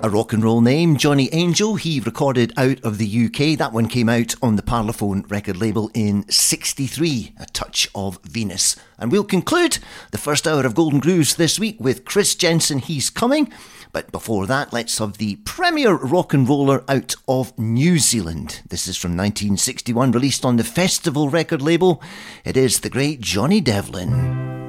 A rock and roll name, Johnny Angel. He recorded out of the UK. That one came out on the Parlophone record label in '63, A Touch of Venus. And we'll conclude the first hour of Golden Grooves this week with Chris Jensen, He's Coming. But before that, let's have the premier rock and roller out of New Zealand. This is from 1961, released on the Festival record label. It is the great Johnny Devlin.